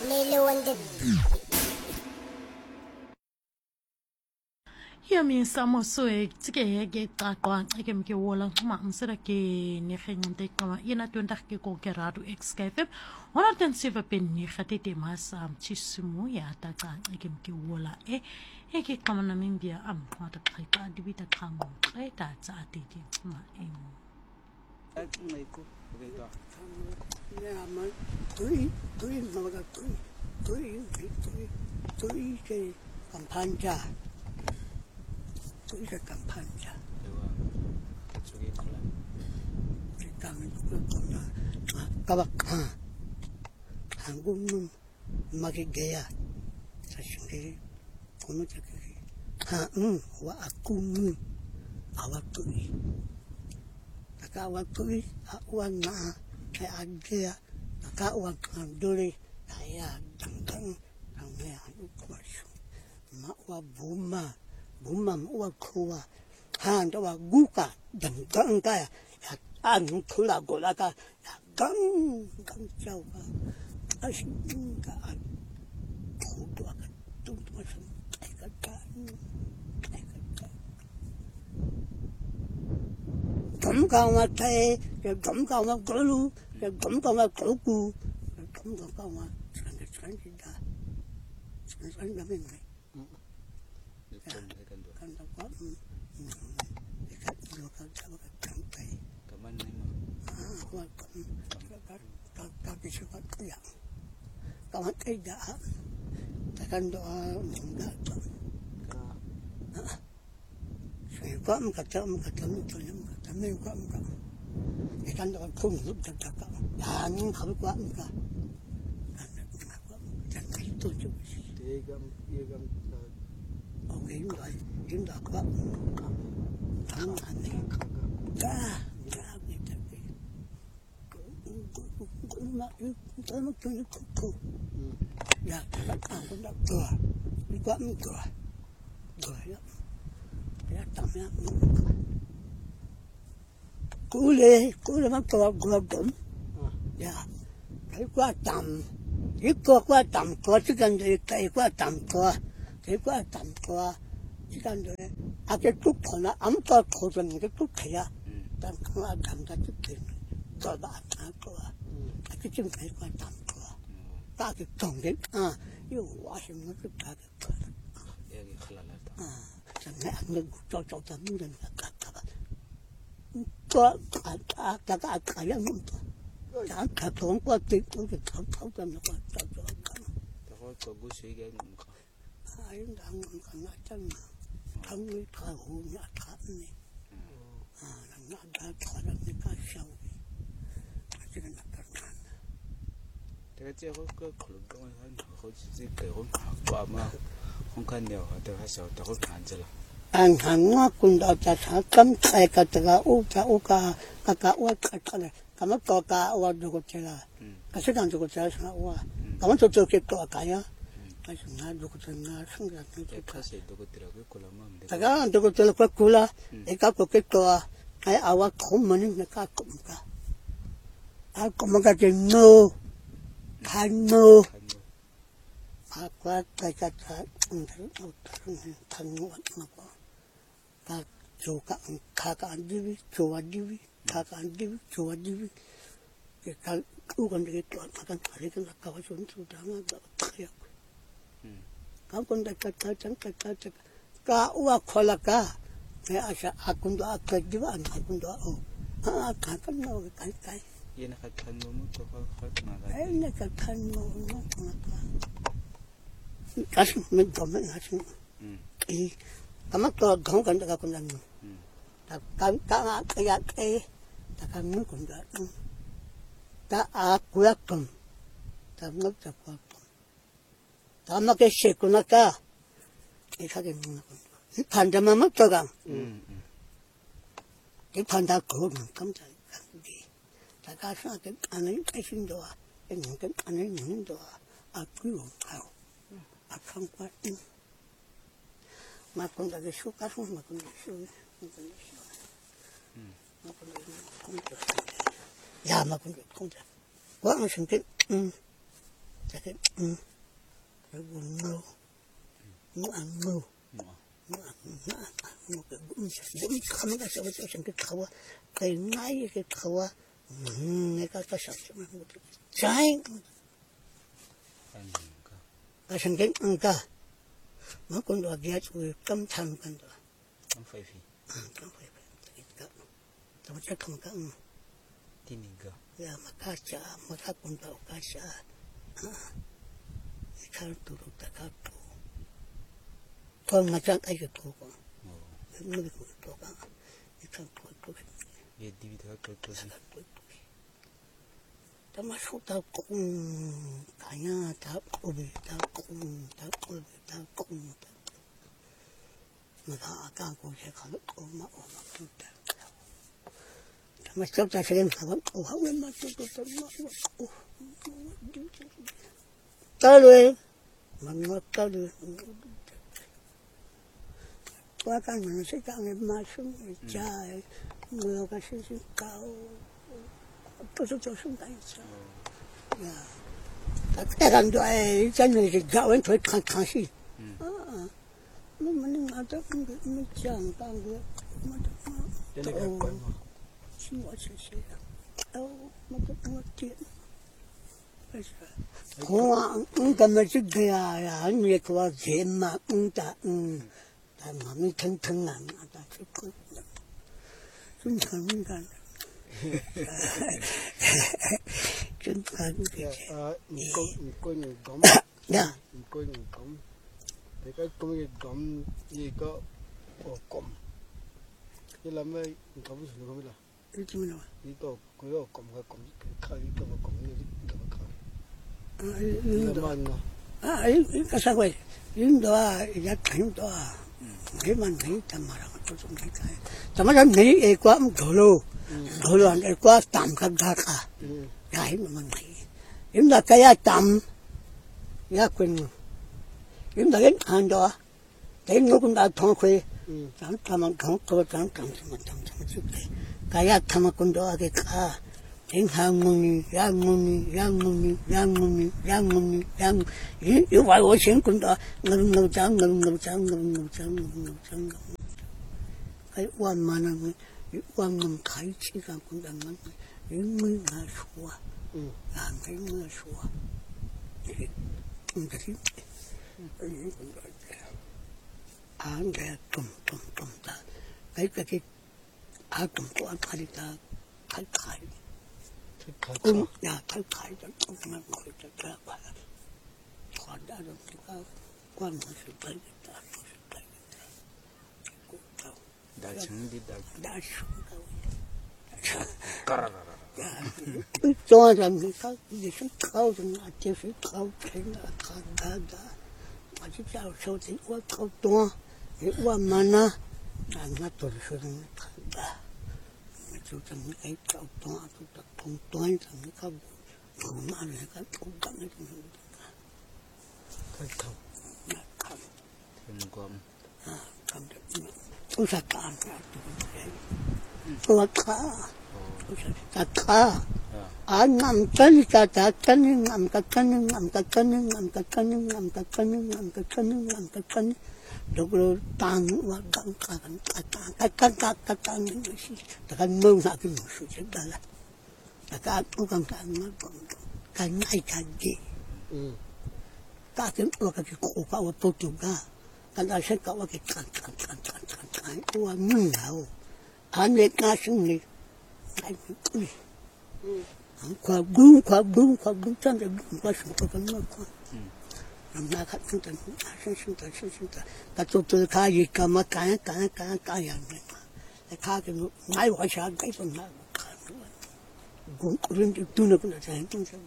Lilo and the ya mi samo soe tsike ke qaqwa ke mke wola ma msera ke ne khengte kama ina tonta ke ko ke radu XKFM ona tensiva pen ni khatete masa mchisumu ya taqa ke mke wola ke kama na mimbia am mata qaiqa dibita qango qeta tsa atiti ma Tui kampanja. Tui kampanja. Kabak 한국은 막이 개야. 사실 고노 저기 와 아꾸는 아와뚜이. 아까 아와뚜이 아와나 개야. 아까 아와뚜이 아야 당당 당내 아주 고마쇼. 마와 봄마 와 코와 한도와 구가 당당가야. 안 콜라고라가 강 짜오가 아신가 도도가 뚱뚱해서 애가까 검강화타에 검강화 걸루 검강화 걸고 검강화 산다 산다면 간다고 내가 잡아가 강타에 Tapi suka yang kawan tidak takkan doa enggak saya kok mengkata ikan doa pun tak yang kalau kuat enggak kan itu juga tegam oke ini tak kuat aneh nó chơi khúc dạ các cũng đã cửa đi qua mình cửa lắm cái tầm nhá cú lê mắc cửa đúng dạ cái qua tầm cửa chỉ cần để cái qua tầm cửa chỉ cần để cái cúc nó ấm to thổi lên cái cúc kia đang không ăn thằng ta chút tiền cho bạn ăn cửa cái chân phải quan tâm của ta cái tổng đấy yêu quá xem nó rất là chẳng lẽ anh cho ta muốn lên cả có cả những chẳng cả tổng qua tiền tôi phải thấu cho nó cho có bút suy cái ai đang còn nói chân không biết thở hồn nhạt thở này nó đã thở ra cái sâu cái này cái chế có khủng công hơn họ chỉ cái họ qua mà không cần nhiều họ đều hay sợ họ không hạn chế anh hàng ngõ cũng đã trả cấm thay cả u cả này cả mất cả u được chơi là cả sự kiện được chơi là u cả mất cho cái cái á cái sự được chơi là không được cái sự được chơi là cái cô làm mà cái được chơi là cái cô là cái cái awa không mình cái cũng cả cũng cái chuyện nô Kanu apa kata thành ngọn mà ta juga kakak andiwi cái bukan begitu akan hari kan kawasan sudah nggak kaya kau kon kata ka uwa kolaka saya asa akun doa kejiwa akun doa kan mau kai ini kan mau tuh kalau ini kan mau kasih mencoba kasih kamu tuh kamu kan tak kunjung tak kayak tak kamu kunjung tak aku yakin tak mau cakap tak mau kesek kunaka 이사게 먹는 이 판자만 먹다가 이 판자 고는 깜짝 간디 다가서 그 안에 계신도와 그 안에 있는도와 아끼고 가요 아칸 과인 마콘다게 쇼가서 마콘다 쇼 마콘다 야 마콘다 공자 왕 신께 cái buồn ngâu ngô ăn ngâu ngô cái cũng không có sao cho sinh cái khẩu cái ngay cái khẩu ngay cái sao trái cái sinh cái cả mà con đồ kia chú cấm thằng con đồ cấm phải phi cấm phải cái tao chắc không có tin mình cơ ya mà cá chả mà cá con đồ cá chả cá tủ ta cá tủ con mà chẳng ai được tủ con nó được tủ con cái cá tủ ये दीवी था तो ta mà số ta cũng cả nhà ta ôm ta cũng mà ta càng cũng sẽ khó ôm mà không ta mà số ta sẽ làm sao không mà số ta mà ta rồi mà nó ta rồi qua cái mình sẽ càng em mà xuống trái mưa cái sự cao tôi cho xuống tay sao cái thằng tôi chân này thì gạo anh phải khăng khăng xí mình mà tôi không chẳng càng được mà tôi xin lỗi xin mà tôi không tiền không cần mà chứ cái anh biết qua gì mà ta mà mình thân à ta chứ không chúng ta mình cần chúng ta coi người cống coi người cống thì cái công việc cống gì có cống cái làm mấy cống gì không biết là cái gì nữa đi to cái cống khai cái cống như thế cái khai ấy cái sao vậy những đó giá thành đó cái mà thấy thầm mà tôi không thấy cái thầm mà thấy quá gỗ lô anh quá tạm cái cả cái mà mình thấy những là cái tạm giá quyền những là cái hàng đó cái nó cũng đã thông khuê thầm không có thầm cái thầm cũng đó cái cả những hàng mùng yang yêu vài år sinh cũng đó ngâm trắng cái quan mà nó quan mình thấy chỉ cần cũng đang ngâm những mưa là xua làm cái mưa xua không cái gì những cũng đó anh cái tùm ta cái anh tùm của anh khai ta khai nhà thái thái đó cũng là người ta phải còn đã được ta quan một sự thấy ta đã chứng đi đã sống đâu cho rằng người ta gì cũng khâu thì là chỉ phải khâu thế là khăn đã mà chỉ sao sau thì qua khâu to thì qua mà nó là tôi sẽ làm khăn đã chú tâm cái cao to chú tập thông toán thằng cái cao đủ mà này cái thông tâm cái thông thêm quam cầm được chú sa cạn chú sa cạn anh ngắm chân ta chân ngắm cái chân rồi tăng và tăng cái gì cái mông là cái sự chết đó là cái cũng càng cái ngay cái gì cái cổ vào tổ chức cái là sẽ có cái cái của mình nào anh ấy cá sinh này cái gì qua bún chân để qua số cái nó qua mà khách chúng ta sinh ta cái tôi khai gì cả mà cái này cái khai cái ngay hỏi sao cái phần nào cũng riêng tôi nó cũng là thành trong sao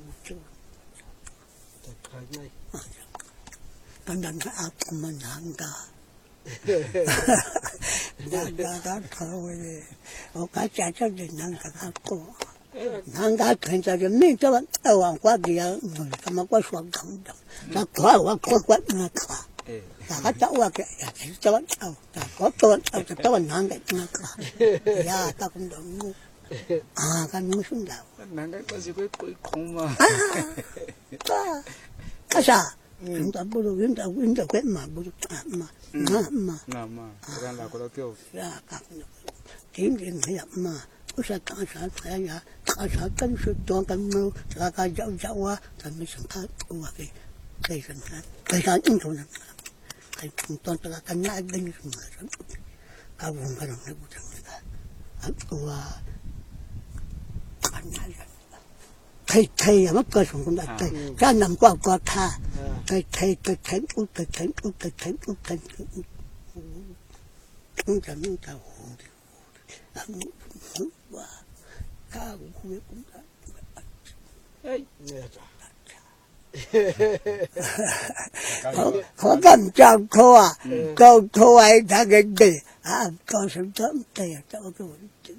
khai ngay cái đàn cái áo mình hàng cả đã thôi cái trái cho đến năng cái cô năng cái chuyện cho đến mình cho bạn ở qua kia người ta mà qua xuống không được ta có quá nó cả ta cháu qua cái cho bạn có cho bạn năng cái nó cả ya ta cũng đúng cái nó xuống đầu năng cái có gì cái không mà Kasa. Winda bulu winda kwe ma bulu ma. Ran la ko kyo. Ya ka. Tin ya ma. Usa ta sa ya. Ta sa kan su don kan no. Ta ka jawa. Ta mi san ka wa ke. Kai san ka. Kai san in to na. Kai ton ta ka na din su ma san. Ka won ka na bu ta ka. Wa kan na thầy mất cơ sống cũng đã thầy ra nằm qua tha thầy út cũng chẳng những tao hồn và ca cũng không biết cũng đã có cần chồng thua câu thua ấy đã cái gì con sống sớm thầy cho cái vấn đề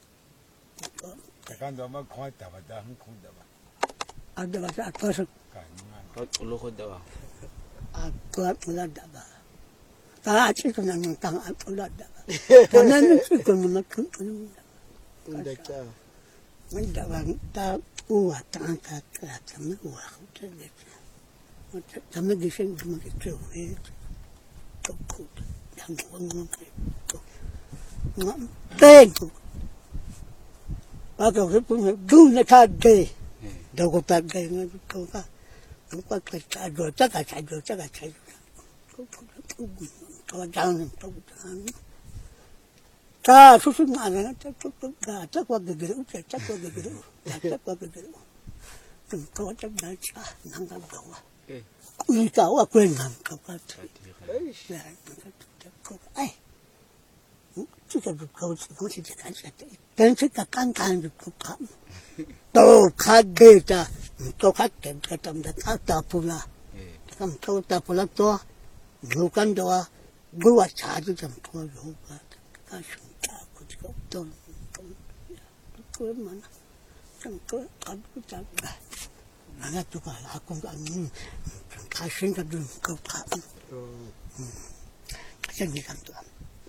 kan do ma khoi ta ba da hu khu da ba ada bahasa atas Ko lo ko da ba. kuat pula da ba ta aci kan nang tang pula da ba kanan itu kan makan Unda cha. mình đã bằng ta uwa ta sama uwa ta ne ta me dicen como que creo to ko dan wong no tengo ba cái cũng du nó ta đi đâu có ta đi nó câu ta không có cái ta rồi chắc là chạy có đang ta số mà nó chắc qua cái điều chắc qua cái điều đừng có chắc đã cha năng làm đâu đi cáo à quên làm câu ta ấy chứ cái câu không chỉ cái cái sự cả can được câu cảm đâu khác đi ta câu khác cái tâm đã khác ta pula tâm câu ta pula to lúc kan đó gua cha chứ chẳng thôi rồi cái sự ta của cái tâm cái mà chẳng có cảm cái chẳng là tôi phải là con anh cái sinh ra đường câu cảm cái gì cảm tưởng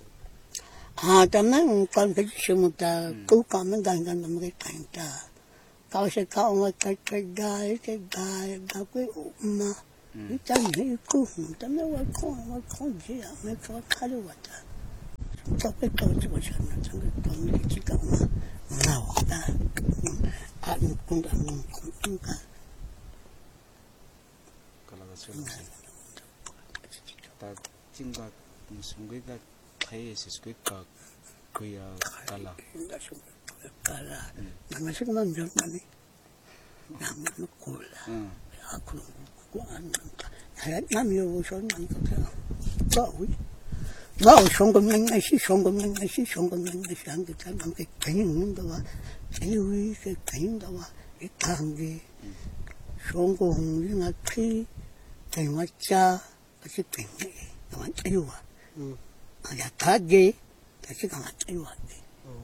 teman kon ke semua ku kami gangan mereka kanta kau sekau mereka kedai tapi umma kita ni ku teman wakon dia mereka kalau wata tapi kau cuba sana sangat kami kita mau kita aku kunda kunda kalau solo ta jinga sungguh thấy sự quyết cả quy kala mà sẽ làm được mà đi làm nó cool aku kuan hay làm nhiều số mình có thể bao sống công năng này sống công năng này sáng cái làm cái cảnh đó cái huy cái cảnh đó cái thằng gì sống công như là cái mà cha cái cảnh này nó yêu ya tadi kasi kang ayo ate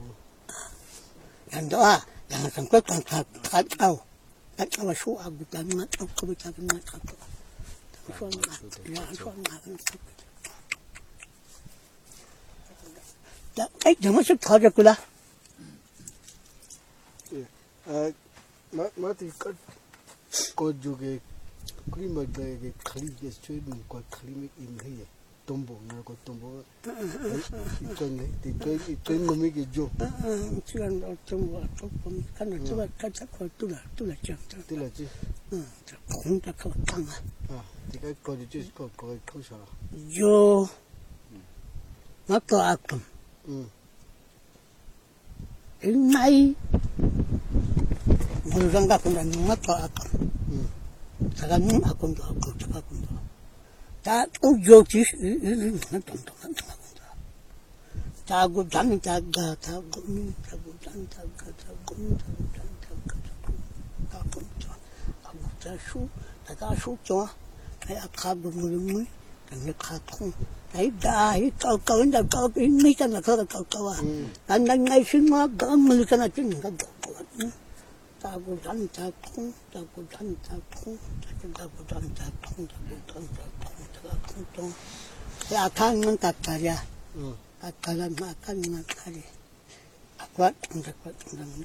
yan doa yang sangkot kan kataw su agutan mat ko bitan mat ko so na da ay dama sa thada kula ma ti ko juge klima ge khali ge chue ni ko klima in he tombo na ko tombo ikon ngome ke jo chiran tombo to kan to ka ko tula cha ji không ta ko tanga ti ka ko ji ko sha yo ma ko akum in mai mo ganga ko dan ma ko akum sagan akum to akum ta ujo chi na tom ta go dan ta ga ta go dan ta ga ta go ta su ta ga su cho ai akha bu mu ta kha thong ai dai câu đó câu mấy cái là câu à anh đang ngay xin mà có mấy cái là chính cái ta go dan ta thong ya kan man kakkarya kakkalan makan makari akwat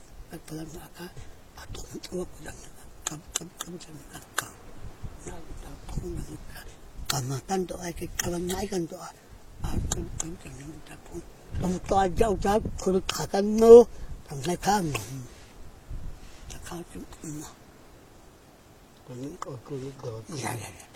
kakkalan maka atau tua kudan kap Kama tanto ai cái kawan nai kan to kan ta pun tong to jau ta ko ka kan no tang nai ka no ta ka chu Cô gọt. ya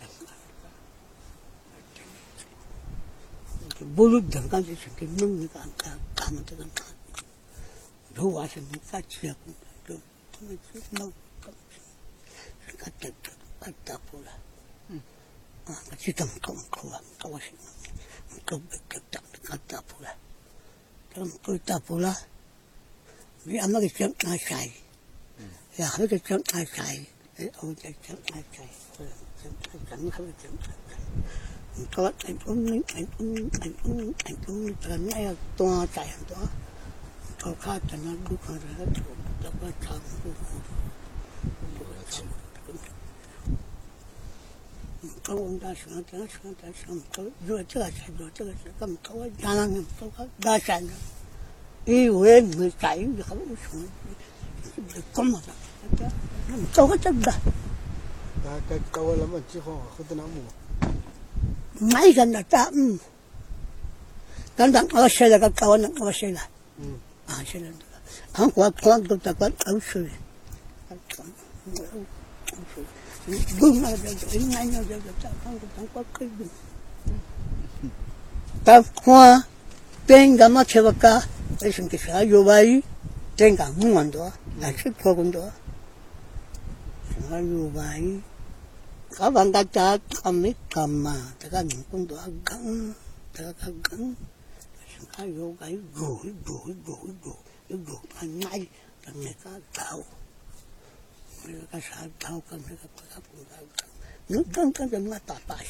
bulu dang kan chi ke nung ni kan ka ma ta kan do wa sen ni ka chi ko do ni chi no ka ta pula chỉ tầm công khổ tao xin công việc tập tập pula trong cái tập pula vì anh cái chuyện ai sai ya cái chuyện ai sai ông cái chuyện ai sai chuyện không chuyện có anh lần này toa chạy toa có khác cho nó đúng rồi đó tập cái thằng có ông ta sửa có rồi cái cầm có giang có đa sản ý quên người chạy thì không có sửa không mà có cái chất đó Cái câu lắm mà chứ không tên nào mù. mấy gần là ta đang ở xe là cái câu nó ở xe là xe là không có tôi ta có ở xe đúng là đến ngay nhau giờ ta không có cái gì ta hoa tên cả mắt chơi cả cái sinh cái sao vô vậy tên cả muốn ăn đó là sức thôi cũng đó sao vô vậy các bạn ta cha cầm mấy cầm mà ta cái những con đó gắn ta cái gắn sao vô vậy gửi anh ngay thằng này cái tàu cái sao thao cái nước cái nó tạt bãi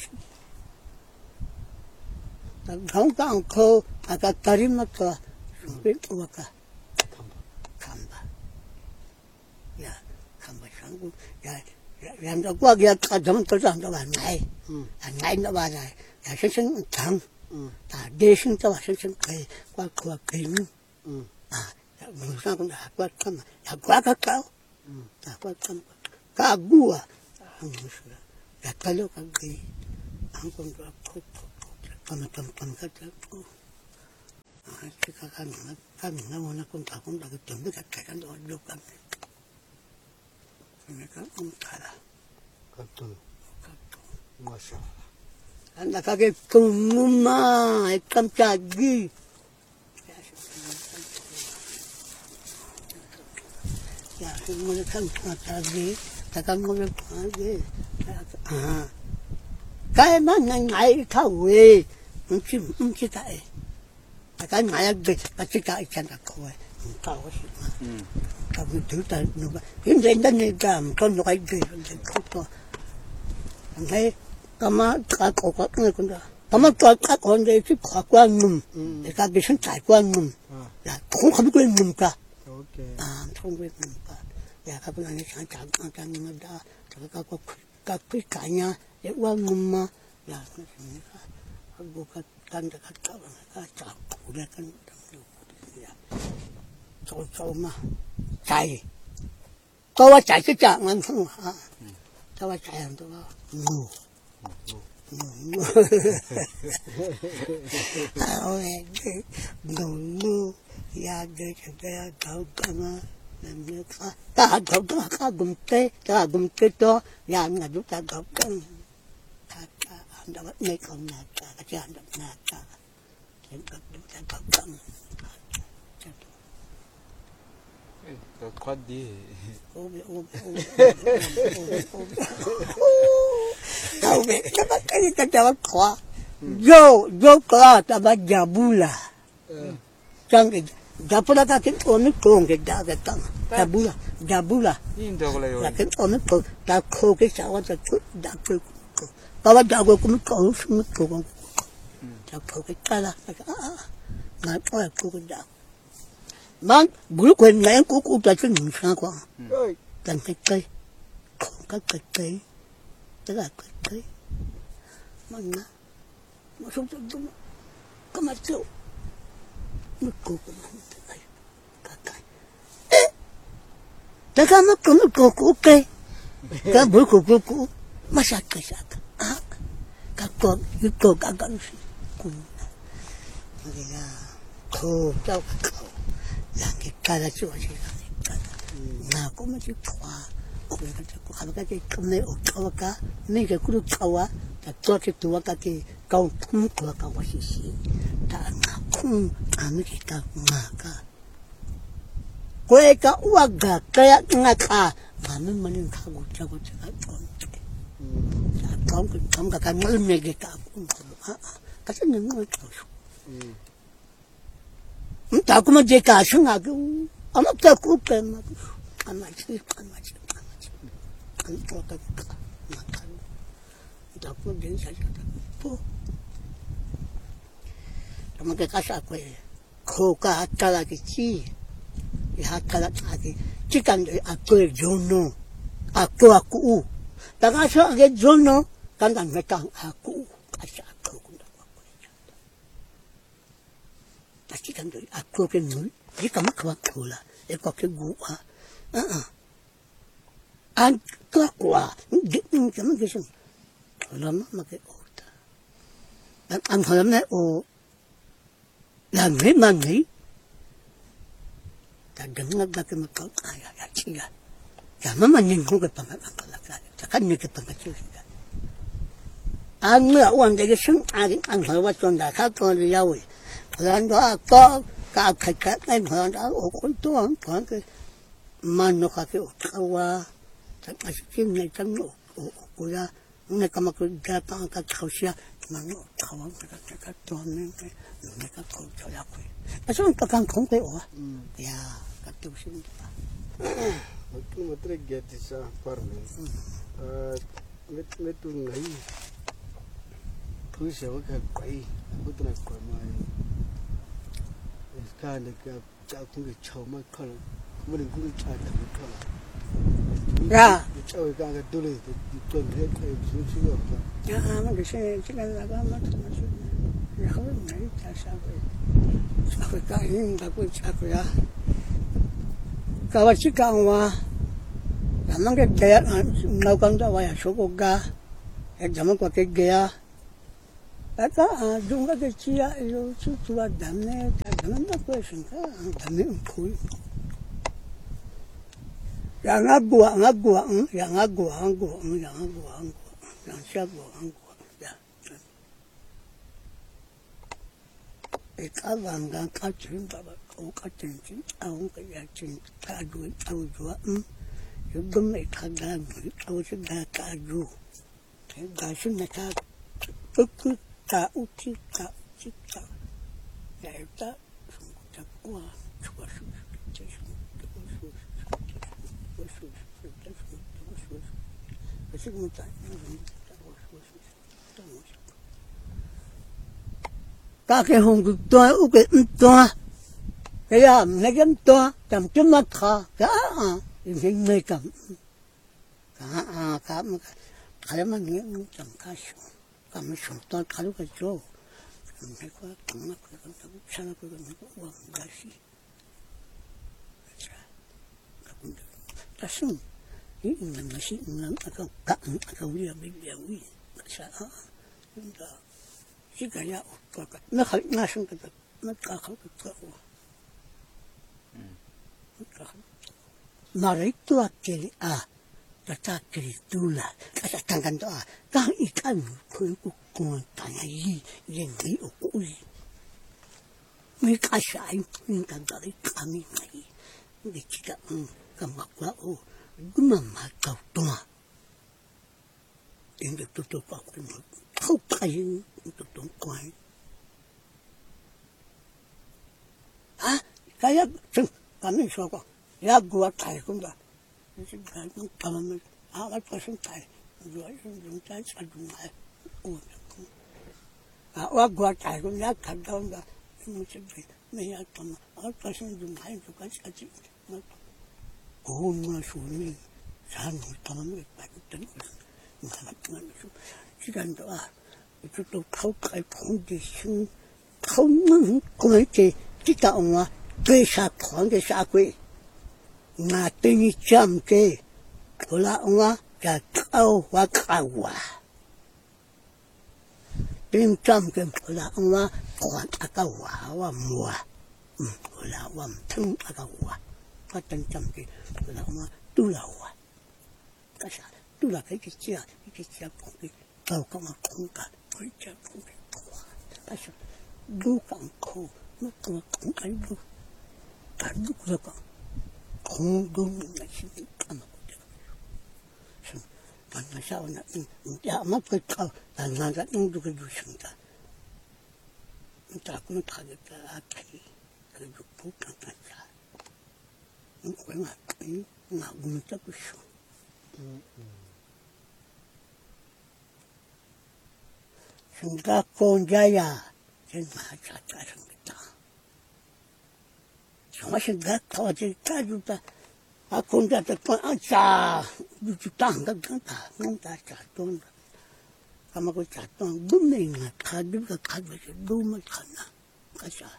không có ăn khô cái cari mà có biết qua cả khamba ya khamba sáng cũng ya làm cho qua kia cái giống tôi làm cho bạn này nó bà này ya sinh thằng ta đi sinh cho bà sinh qua cây mình sao cũng đã qua cái mà qua cái cao qua cái bùa ya kalau kaki angkong tu apa pam kata kita kan mana pun tak pun tak ketemu kat kan duduk kan mereka tak Betul. Masya Allah. anda kaki kumuma ikan cagi ya semua kan cagi takkan mau cagi cái mà ngày thâu về không chỉ tại cái ngày cái chỉ cái chân là coi thâu cái cái thứ ta nó hiện tại đây này làm con nói gì không có thấy cái mà cái cổ cái này cũng đó cái mà cái con này chỉ khó quan ngầm cái sinh trải quan ngầm là không biết ngầm cả không biết ngầm cả ya các bạn này sáng chẳng nó đã cái cái nhà để qua ngầm mà là nó cái cái căn cái cái chảo cụ này căn sâu mà chạy tôi chạy cái chạng ăn không hả tôi chạy ăn tôi ngủ ngủ ya để cho tao cama ta gum tê to ya ngà chúng ta gọc căng đó mấy con nè cái chân đập nè cái gọc căng cái quạt đi ôm cái cháu khóa vô có ta bắt jabula chẳng cái jabula ta cái ôn con cái đá cái tăng jabula là cái ôn con ta khô cái cháu ta chút đá cái kalau jago cũng có semua cũng jago cái cái là nói thôi cũng jago mà bữa quen này cũng ta chứ mình sao qua cần cái cây không có cái cây tức là cái cây mà không đúng có mà chịu nó cũng cái tất cả nó cũng cây cái bữa cũng mà sao cái sao kako iko kakarusi ku ya ko tau ko la que cada choche na como si kwa o que ka ke kome o ka me ke kuru kawa ta to ke tu ka ke ka kum ko ka wa shi ta na kum ami ki ta ma ka ko e ka wa ga ka ya nga ka ma me manin ka go cha go cha ka không cả cái mới này cái cả cái chuyện này nó không ta cũng chỉ cả sinh à cái ông ta cũng cái mà anh cho cái mà ta cũng đến sai rồi mà cái sao quay khô cả ta là cái chi ya ta là cái chỉ cần à quay jono à quay cũ ta cái sao cái jono 간단 metang aku kasih aku kunda aku pasti kan aku ke nul jika mak waktu lah ekor ke gua an kua kamu kesun lama makai ota dan an halamnya o langi mangi dan dengar bagai makau ayah ya cia jangan menyinggung ke pemakan pelakar takkan ni ke pemacu anh mới uống cái súng anh hỏiว่าจนđã khác con thì đâu rồi đó có cả cái hồi đó ở cáiตัวcòn cái mà nó khác cái ở qua cái cái này cái nó của ra này cái mà cái ra tăng cái khẩu xe mà nó khẩu cáiตัวnày cái khẩu cho ra cái cái số cái không cái ở ya cáiตัวsúng cái mà tôi nghe thì sao phải mấy tôi nghĩ cứ sợ cái quậy cứ tôi nói quậy mà cái này cái cháu cũng cái cháu mà khơi mà đừng cũng chạy được cái khơi ra cháu cái đôi này tuần hết cái suy rồi ya mà cái xe cái là cái mà nó không nghĩ tại sao cái những cái cái ya cái vật chất cao mà làm cái đẹp nấu con đó vậy số của ga cái giống của cái ga Ata dùng cái chia rồi chú đam này cái đam nó quay sang cái đam này phối. Yang agua, yang siapa ya. Ikawan kan kacin baba, kacin, awang kacin, kaju, Yung may kagan, awang siya kaju. Gasin na kaju. Ta uci ta ya ta ta kuah cái hùng to u cái to cái này cái to chấm chấm mắt thà cả những người cầm cả cái mà nghe chấm cá sấu kami sultan kalau kacau, mereka kena sana mereka uang gaji. Tasum, ini masih agak biawi, saya, dah, jika ya, nak nasum kata, nak kalau kata, mari tu akili ta kiri tula kata tangan doa kang ikan ku tanya yi o ui mi kasai min kan dari kami mai di kita kamakwa o gumama kau toma ini tutup aku kau kain tutup kain kayak kami suka ya gua kain kumda Kamu awal pasang tay, jual tay sadungai, awal gua tay pun ya kadang dah macam ni kamu awal pasang dungai juga saja, masuk ni, sana kamu berpakai tenus, macam jika doa itu tu kau kai foundation, kau kau kita orang besar foundation aku. Nga tingi jam ke kula nga ka kau wa kawa Bim tam ke la ma ko aka wa mua. La wa tung aka wa. Ka tan tam ke la ma tu la wa. Ka sa tu la ke chia ko ke ka ko ma ko ka ko chia ko ke wa. Ka sa du kan ko no ko ai du. Ka du ko ka. Ko du na shi ka ma. Karena saya nak ya mak kau dan nanti nunggu kejusan tak aku nak kaget lagi kejutan kan saja aku nak guna tak usah sehingga konjaya sehingga caca sehingga sama sehingga kau cerita juga aku ndak tak aja jutang kan ndak jatuh kama ko jatuh dumeng kadu ka kadu dum kana kasa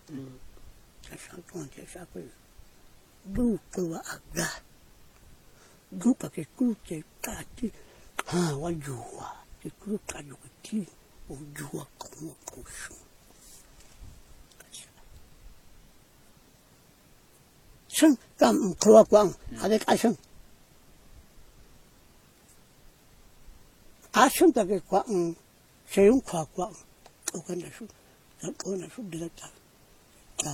tuan saya ko du ko aga du pa ke ku ke kati ha wa jua ke ku ka ju ti o jua ko ko shu sân cầm khua quăng ở đây cá sân ta cái quăng sử dụng khua quăng ở cái này số đi lại ta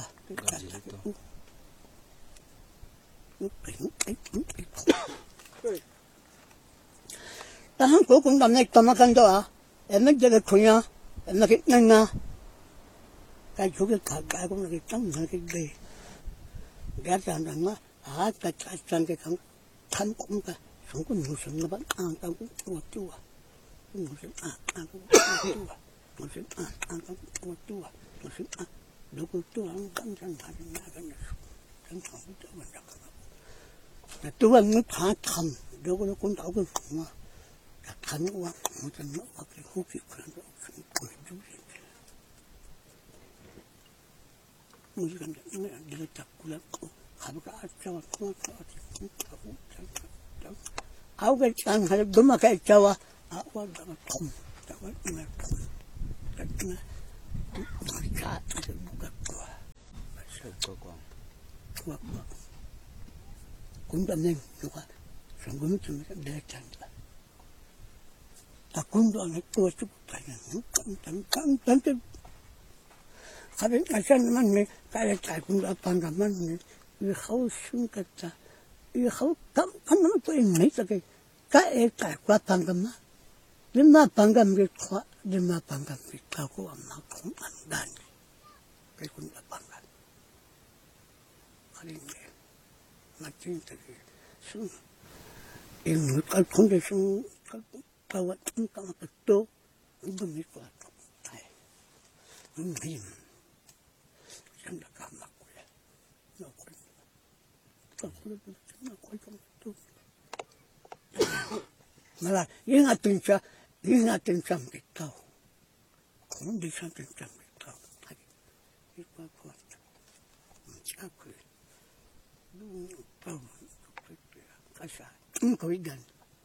ta Hàn Quốc cũng làm này tầm cái đó à em mới chơi cái khuyên à em nói cái nhanh à cái chỗ cái cũng là cái trắng là cái gì cái rằng nó cái chân cái thân cũng cái sống có nhiều sự nó vẫn ăn tao cũng chua nhiều sự ăn cũng chua nhiều sự ăn cũng chua nhiều sự ăn đâu có chua ăn cắn răng thằng nhà cái này răng thằng cái mình đặt là tôi ăn nó thả thầm đâu có nó cũng đâu có mà thằng quá một chân nó có cái hút gì cái nó cũng cười chú gì người dân nó đi chặt cua 가루가 아짜와 토마토 아우가 짠 하려 너무 가 있자와 아우가 톰 자와 이말 톰 그러나 자 누가 과 군담님 누가 정금 좀 내찬다 다 군도 안에 또 죽고 다니는 깜깜 가빈 아산만 내 가야 잘 군도 반감만 이 하우 숨겠다 이 하우 깜깜 또 있네 저게 가에 갈과 반감만 님마 반감 거 님마 반감 가고 엄마 공안단 그 군도 반감 아니 맞진 되게 숨 이거 갈 컨디션 가와 깜깜 또 이거 믿고 왔다 다이 님 생각 안 맞고요 너 말아 이 같은 참 있다 컨디션 참 있다 이거 보았다 자꾸 누구 가사 거의 간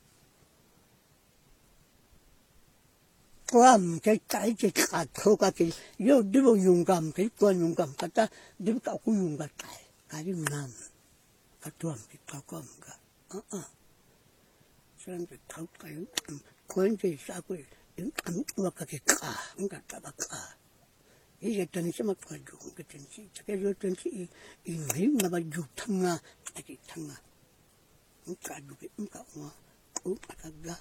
quam cái cả thô cái yêu đi vào dùng cầm cái quan dùng cầm cái ta đi vào cũng dùng cái đi nam cái tuồng cái quam cái xem cái thâu cái quan gì sao cái những ăn qua cái cả những cái cả ý cái chân sẽ mà phải dùng cái chân chỉ cái rồi chân chỉ ý mấy mà phải dùng thăng à cái thăng à những cái dùng cái mà cũng cái ga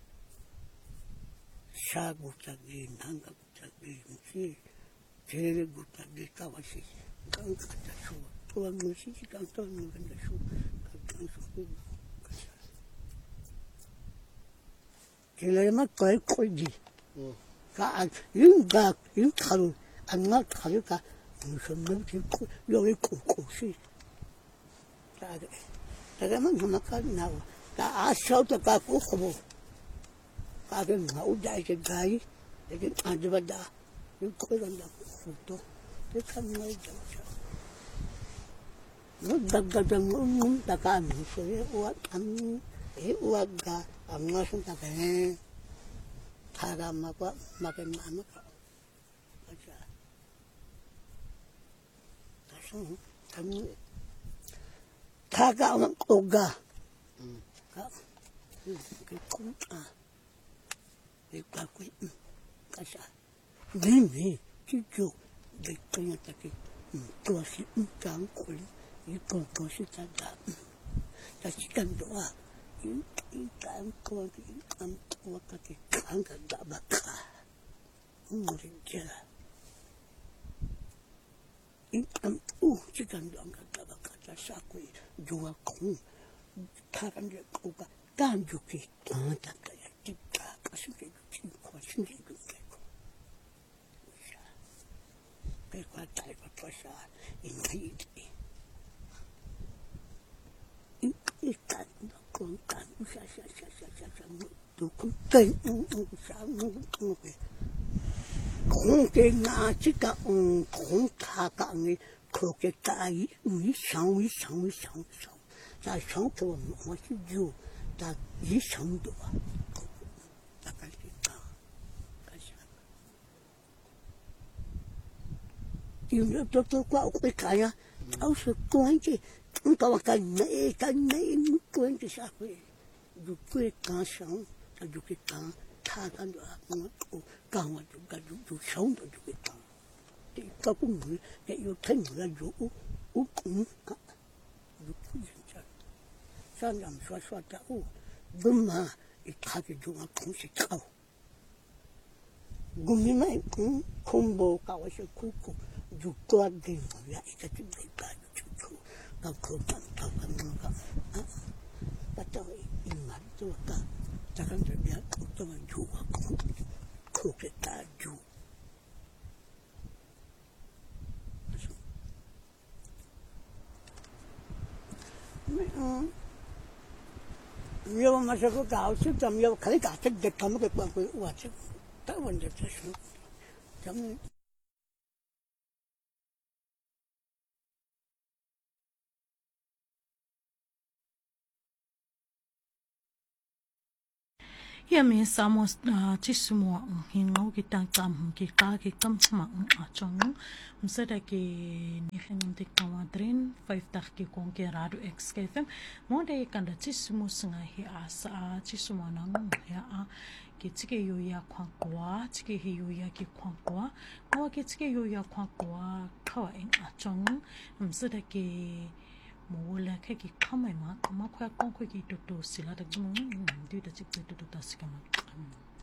사고 자기 난가 자기 무시 제레고 자기 까와시 깡까자 수 또한 무시 깡떠는 건데 수 깡떠는 수 길에만 거의 꼴지 가 인가 인가로 안나 가르가 무슨 놈이 여기 고고시 자게 자게만 그만까 나와 다 아셔도 갖고 호보 가게 나오 자이게 가이 이게 안주받다 이거 거기다 또 대참나 있잖아 너 다가장 다가는 소리 우와 안 우와가 안 나선 다게 他干嘛个嘛跟妈妈搞，而且，他说他们他干嘛我干，搞，给空啊，给刮鬼，干啥？没，就给跟人家给，多是讲苦的，一个多是在打，但是更多啊。一干过的，我个给看个大巴卡，我的家，一干这干两个大巴卡在啥鬼？就我空，他感觉我个干就给干的个呀，这个是这个情况，是这个情况，是啊，别管再个多少，应该的，一干。光干下，都空干，啥空给拿这个空他干的，可给大一上，在上头我是有，在一上多，大概是这样，干啥？有的都怪会干呀，都是关键。搞我干没，关键啥会？就会干上，他就会干，他干的我干完就干就上的就会干。这搞不没，这有太没了有干，有不人家。像咱们说的我嘛，他就往空气搞。我们那空不搞我是苦，就搞的我呀，一个就没干就出。到口干到干那个啊，把这一满做干，这个这边这么煮啊，口给大煮。要么这个搞是咱们要看搞这个他们给关归我这，但问题这是咱们。 也没啥么即是么很我给当干给干给干嘛装唔识得给你看你的干嘛drin 5 dag ke kon ke rado XKFM mo de kan da即是么是啊he asa 即是么能呀啊给这个有呀看过这个有呀给看过我给这个有呀看过靠装唔识得给冇啦，佢嘅看咪嘛，咁啊佢講佢嘅讀到時啦，但係我唔對得即係讀到時咁啊。